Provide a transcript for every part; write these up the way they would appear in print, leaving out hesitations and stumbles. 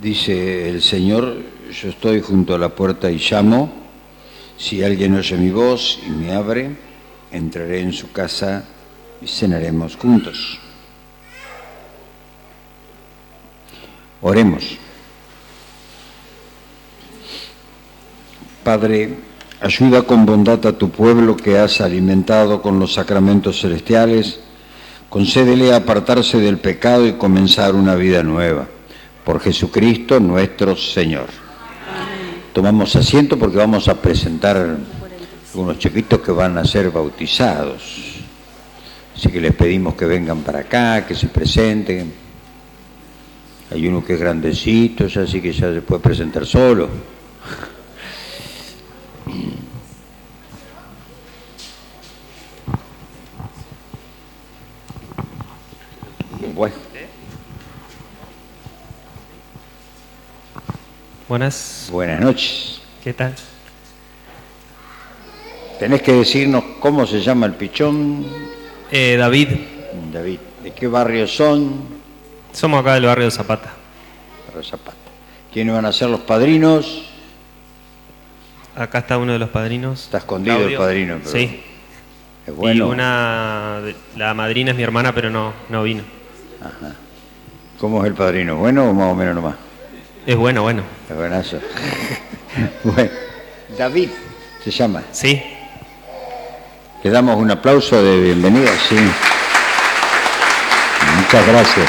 Dice el Señor, yo estoy junto a la puerta y llamo. Si alguien oye mi voz y me abre, entraré en su casa y cenaremos juntos. Oremos. Padre, ayuda con bondad a tu pueblo que has alimentado con los sacramentos celestiales. Concédele apartarse del pecado y comenzar una vida nueva. Por Jesucristo nuestro Señor. Amén. Tomamos asiento porque vamos a presentar algunos chiquitos que van a ser bautizados. Así que les pedimos que vengan para acá, que se presenten. Hay uno que es grandecito, así que ya se puede presentar solo. Bueno. Buenas noches. ¿Qué tal? Tenés que decirnos cómo se llama el pichón. David. David. ¿De qué barrio son? Somos acá del barrio de Zapata. Barrio Zapata. ¿Quiénes van a ser los padrinos? Acá está uno de los padrinos. Está escondido Claudio. El padrino. Pero sí. Es bueno. Y la madrina es mi hermana, pero no vino. Ajá. ¿Cómo es el padrino? ¿Bueno o más o menos nomás? Es bueno. Es buenazo. Bueno, David se llama. Sí. Le damos un aplauso de bienvenida, sí. Muchas gracias.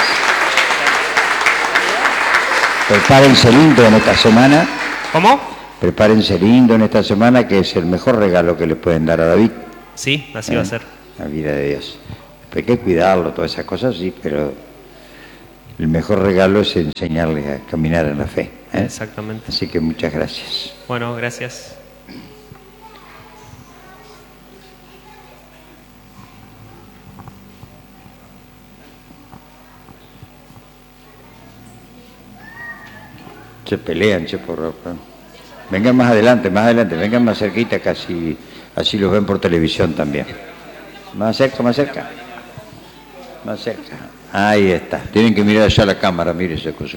Prepárense lindo en esta semana. ¿Cómo? Prepárense lindo en esta semana, que es el mejor regalo que le pueden dar a David. Sí, así va a ser. La vida de Dios. Hay que cuidarlo, todas esas cosas, sí, pero el mejor regalo es enseñarle a caminar en la fe. Exactamente. Así que muchas gracias. Bueno, gracias. Se pelean, por... Vengan más adelante, vengan más cerquita, casi así los ven por televisión también. Más cerca. Más cerca. Ahí está. Tienen que mirar allá a la cámara, mire esa cosa.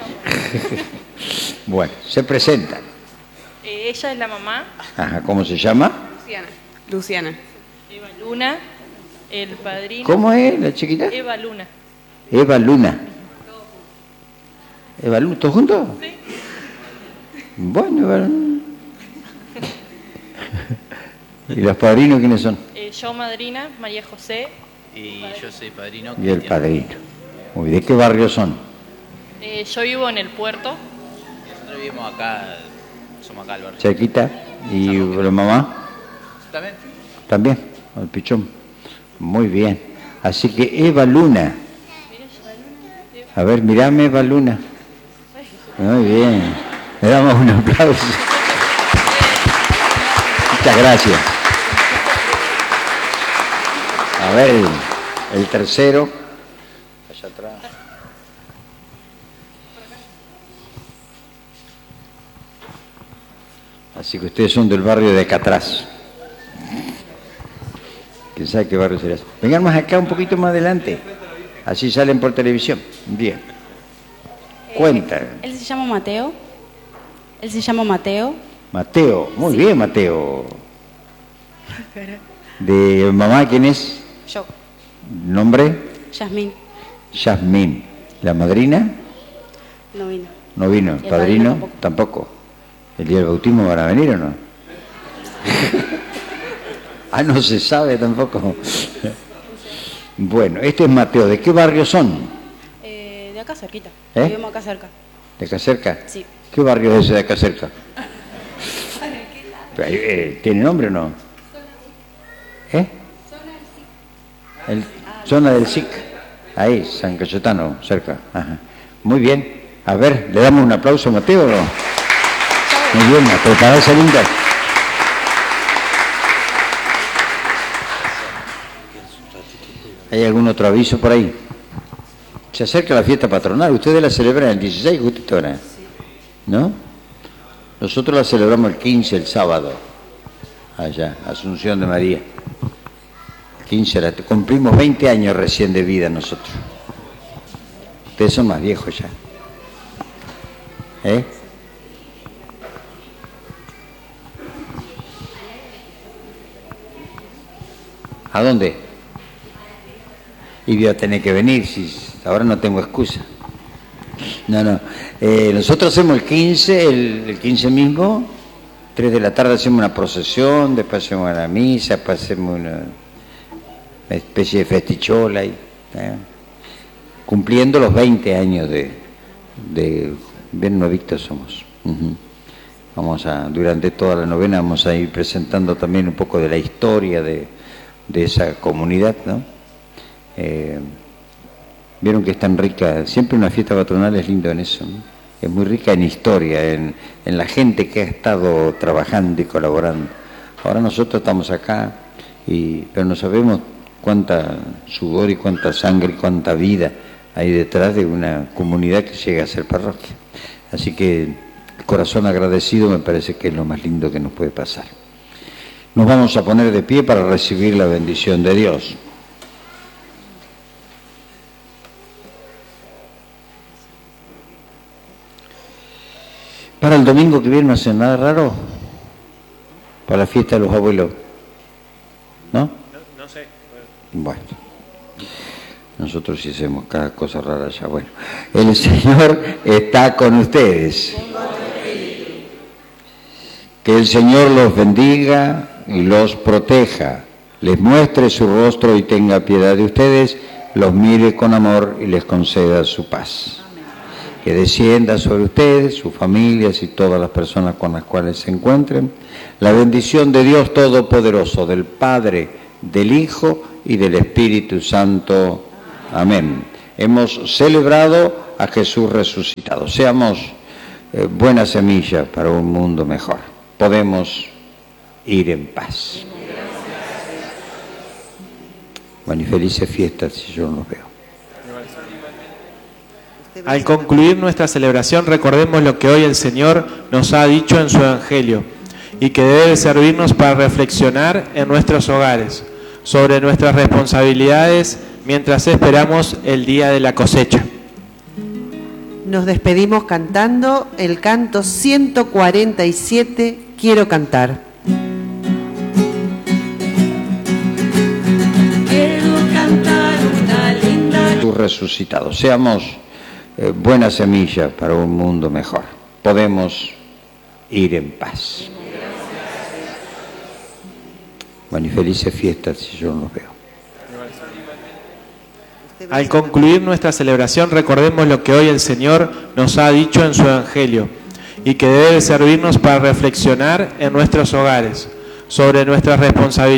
Bueno, se presentan. Ella es la mamá. Ajá, ¿cómo se llama? Luciana. Eva Luna. El padrino. ¿Cómo es la chiquita? Eva Luna. Eva Luna. ¿Eva Luna? ¿Todos juntos? Sí. Bueno. ¿Y los padrinos quiénes son? Yo madrina, María José. Y yo soy padrino. Y el padrino. Uy, ¿de qué barrio son? Yo vivo en el puerto. Nosotros vivimos acá, somos acá al barrio. Cerquita. ¿Y la mamá? ¿También? También, el pichón. Muy bien. Así que Eva Luna. A ver, mirame Eva Luna. Muy bien. Le damos un aplauso. Muchas gracias. A ver, el tercero. Allá atrás. Así que ustedes son del barrio de acá atrás. ¿Quién sabe qué barrio será? Vengan más acá, un poquito más adelante. Así salen por televisión. Bien. Cuenta. Él se llama Mateo. Mateo. Muy Sí. bien, Mateo. ¿De mamá quién es? Yo, ¿Nombre? Yasmín. Yasmín. ¿La madrina? No vino. No vino. ¿Y el ¿Padrino? padrino Tampoco. ¿El día del bautismo van a venir o no? No se sabe tampoco. Bueno, este es Mateo. ¿De qué barrio son? De acá cerquita. ¿Eh? Vivimos acá cerca. ¿De acá cerca? Sí. ¿Qué barrio es ese de acá cerca? ¿Tiene nombre o no? Zona del SIC. Ahí, San Cayetano, cerca. Ajá. Muy bien. A ver, ¿le damos un aplauso a Mateo o no? Muy bien, a prepararse linda. ¿Hay algún otro aviso por ahí? Se acerca la fiesta patronal. Ustedes la celebran el 16, justo ahora, ¿no? Nosotros la celebramos el 15, el sábado. Allá, Asunción de María. 15, cumplimos 20 años recién de vida nosotros. Ustedes son más viejos ya. ¿Eh? ¿A dónde? Y voy a tener que venir, si ahora no tengo excusa. No. Nosotros hacemos el 15, el 15 mismo, 3 de la tarde hacemos una procesión, después hacemos una misa, después hacemos una especie de festichola, cumpliendo los 20 años de bien novitos somos. Durante toda la novena vamos a ir presentando también un poco de la historia de esa comunidad, ¿no? Vieron que es tan rica, siempre una fiesta patronal es lindo en eso, ¿no? Es muy rica en historia, en la gente que ha estado trabajando y colaborando. Ahora nosotros estamos acá, pero no sabemos cuánta sudor y cuánta sangre y cuánta vida hay detrás de una comunidad que llega a ser parroquia. Así que el corazón agradecido me parece que es lo más lindo que nos puede pasar. Nos vamos a poner de pie para recibir la bendición de Dios. Para el domingo que viene no hacen nada raro. Para la fiesta de los abuelos. ¿No? No sé. Bueno. Nosotros sí hacemos cada cosa rara ya. Bueno. El Señor está con ustedes. Que el Señor los bendiga y los proteja. Les muestre su rostro y tenga piedad de ustedes. Los mire con amor y les conceda su paz. Que descienda sobre ustedes, sus familias y todas las personas con las cuales se encuentren, la bendición de Dios Todopoderoso, del Padre, del Hijo y del Espíritu Santo. Amén. Hemos celebrado a Jesús resucitado. Seamos buena semilla para un mundo mejor. Podemos ir en paz. Bueno, y felices fiestas si yo no los veo. Al concluir nuestra celebración, recordemos lo que hoy el Señor nos ha dicho en su Evangelio y que debe servirnos para reflexionar en nuestros hogares sobre nuestras responsabilidades mientras esperamos el día de la cosecha. Nos despedimos cantando el canto 147, Quiero cantar. Quiero cantar una linda... Jesús resucitado. Seamos buena semilla para un mundo mejor. Podemos ir en paz. Bueno, y felices fiestas si yo no los veo. Al concluir nuestra celebración, recordemos lo que hoy el Señor nos ha dicho en su Evangelio y que debe servirnos para reflexionar en nuestros hogares sobre nuestras responsabilidades